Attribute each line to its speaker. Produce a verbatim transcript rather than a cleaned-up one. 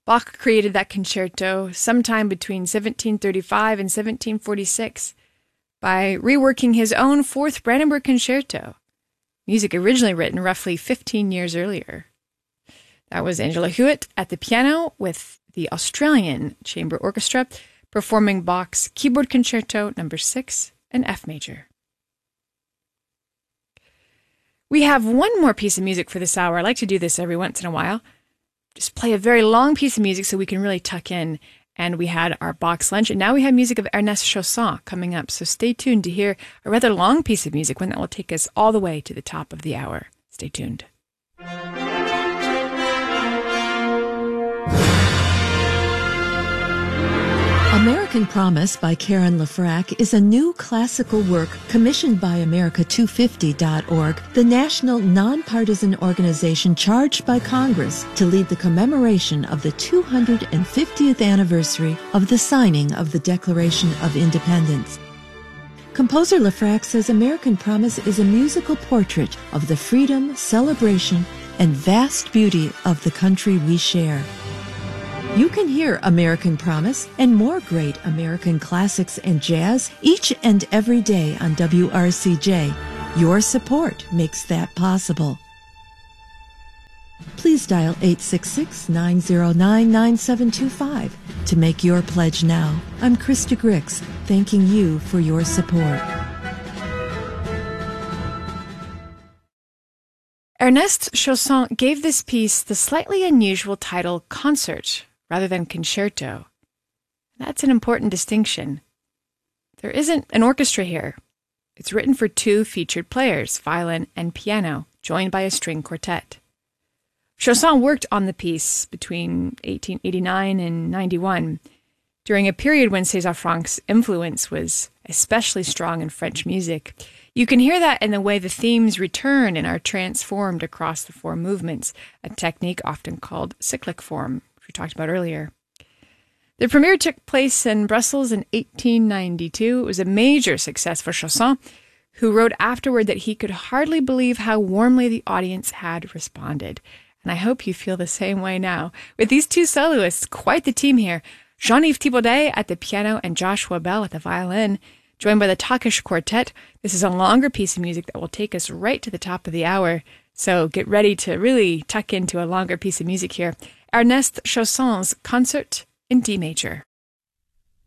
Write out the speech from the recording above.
Speaker 1: Bach created that concerto sometime between seventeen thirty-five and seventeen forty-six by reworking his own Fourth Brandenburg Concerto, music originally written roughly fifteen years earlier. That was Angela Hewitt at the piano with the Australian Chamber Orchestra performing Bach's Keyboard Concerto number six in F major. We have one more piece of music for this hour. I like to do this every once in a while. Just play a very long piece of music so we can really tuck in. And we had our box lunch, and now we have music of Ernest Chausson coming up. So stay tuned to hear a rather long piece of music, one that will take us all the way to the top of the hour. Stay tuned.
Speaker 2: American Promise by Karen LaFrac is a new classical work commissioned by America two fifty dot org, the national nonpartisan organization charged by Congress to lead the commemoration of the two hundred fiftieth anniversary of the signing of the Declaration of Independence. Composer LaFrac says American Promise is a musical portrait of the freedom, celebration, and vast beauty of the country we share. You can hear American Promise and more great American classics and jazz each and every day on W R C J. Your support makes that possible. Please dial eight six six, nine zero nine, nine seven two five to make your pledge now. I'm Krista Grix, thanking you for your support.
Speaker 1: Ernest Chausson gave this piece the slightly unusual title Concert rather than Concerto. That's an important distinction. There isn't an orchestra here. It's written for two featured players, violin and piano, joined by a string quartet. Chausson worked on the piece between eighteen eighty-nine and ninety-one, during a period when César Franck's influence was especially strong in French music. You can hear that in the way the themes return and are transformed across the four movements, a technique often called cyclic form, which we talked about earlier. The premiere took place in Brussels in eighteen ninety-two. It was a major success for Chausson, who wrote afterward that he could hardly believe how warmly the audience had responded. And I hope you feel the same way now. With these two soloists, quite the team here, Jean-Yves Thibaudet at the piano and Joshua Bell at the violin, joined by the Takish Quartet. This is a longer piece of music that will take us right to the top of the hour. So get ready to really tuck into a longer piece of music here. Ernest Chausson's Concert in D major.